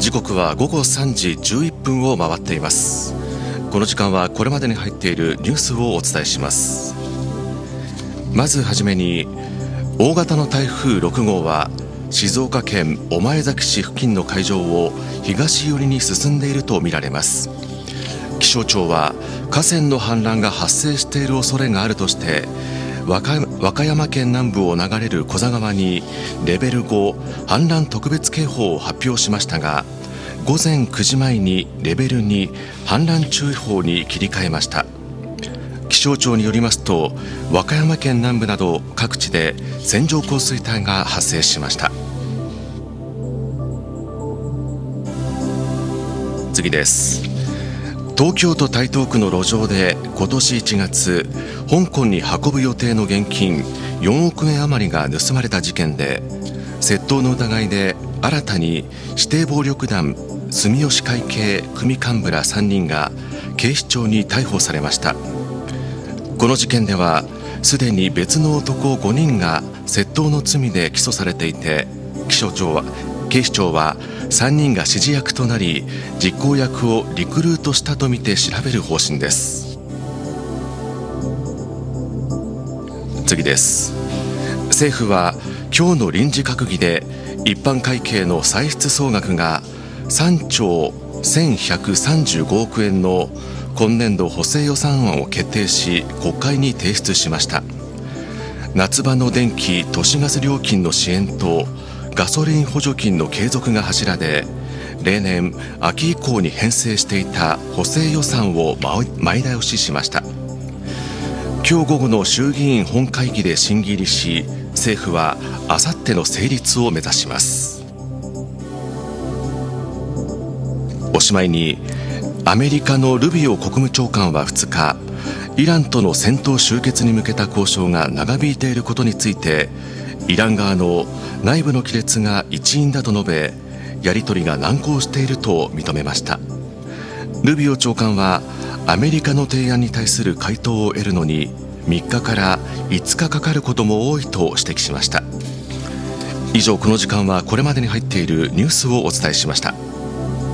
時刻は午後3時11分を回っています。この時間はこれまでに入っているニュースをお伝えします。まずはじめに、大型の台風6号は静岡県御前崎市付近の海上を東寄りに進んでいるとみられます。気象庁は河川の氾濫が発生している恐れがあるとして、和歌山県南部を流れる古座川にレベル5氾濫特別警報を発表しましたが、午前9時前にレベル2氾濫注意報に切り替えました。気象庁によりますと、和歌山県南部など各地で線状降水帯が発生しました。次です。東京都台東区の路上で今年1月、香港に運ぶ予定の現金4億円余りが盗まれた事件で、窃盗の疑いで新たに指定暴力団住吉会系組幹部ら3人が警視庁に逮捕されました。この事件ではすでに別の男5人が窃盗の罪で起訴されていて、警視庁は3人が指示役となり、実行役をリクルートしたとみて調べる方針です。次です。政府は今日の臨時閣議で一般会計の歳出総額が3兆1135億円の今年度補正予算案を決定し、国会に提出しました。夏場の電気・都市ガス料金の支援とガソリン補助金の継続が柱で、例年秋以降に編成していた補正予算を前倒ししました。今日午後の衆議院本会議で審議入りし、政府はあさっての成立を目指します。おしまいに、アメリカのルビオ国務長官は2日、イランとの戦闘終結に向けた交渉が長引いていることについて、イラン側の内部の亀裂が一因だと述べ、やり取りが難航していると認めました。ルビオ長官はアメリカの提案に対する回答を得るのに3日から5日かかることも多いと指摘しました。以上、この時間はこれまでに入っているニュースをお伝えしました。